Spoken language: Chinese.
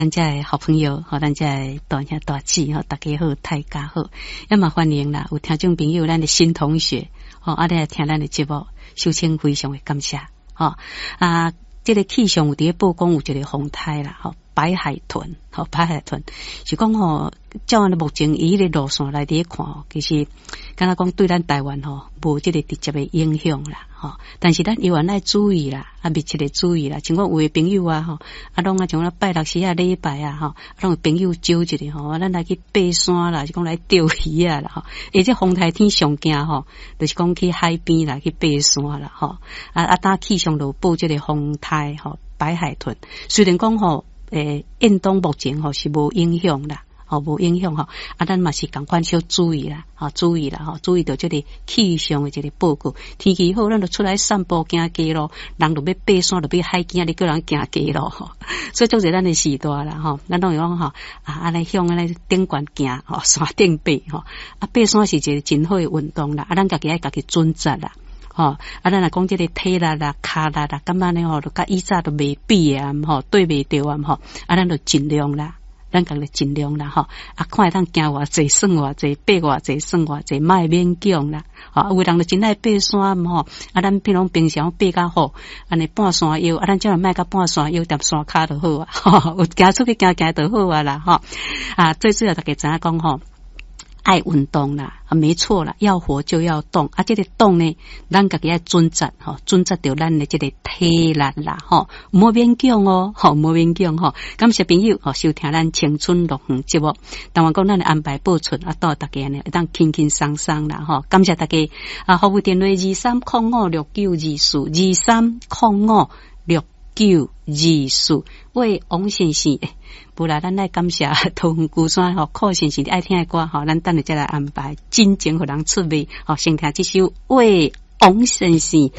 咱这好朋友，咱这大兄大姊，大家好，大家好，也嘛欢迎啦！有听众朋友，咱的新同学，来听咱的节目，首先非常的感谢，这个气象有伫报讲有一个风台啦，白海豚，白海豚是讲照按目前伊个路线来伫看，其实敢若讲对咱台湾无这个直接的影响啦，但是咱原来注意啦，密切的注意啦，像我有的朋友拢像咱拜六时礼拜拢有朋友招一个咱来去爬山啦，是讲来钓鱼啦，而且风台天上惊就是讲去海边啦，去爬山啦，当气象就报这个风台白海豚，虽然讲运动目前是无影响啦，无影响咱嘛是赶快小注意啦，注意到这个气象的这个报告，天气好，咱就出来散步行街咯，人就要爬山，就要海景，你个人行街咯，所以做者咱的时代啦，咱拢讲安尼向安尼顶悬行，山顶爬，爬山是一个真好的运动啦，咱家己爱家己准则啦。咱来讲这个体力啦、脚力啦，感觉呢就甲以前都未比啊，对袂着啊，咱就尽量啦，咱家己尽量啦，看会当行偌济算偌济，爬偌济算偌济，莫勉强啦，有人就真爱爬山咱譬如平常爬较好，安尼半山腰，咱叫人莫甲半山腰踮山骹就好有行出去行就好啦，最主要大家知影讲爱运动啦，没错啦，要活就要动这个动呢，咱家己要准则准则到咱的这个体力啦唔好勉强唔好勉强感谢朋友收听咱青春乐园节目，当我讲咱的安排播出到大家呢当轻轻松松啦感谢大家服务电话2305622423056924为王先生不啦，咱来感谢桃园孤山柯先生爱听的歌咱等下再来安排真情互人出味先听这首为王先生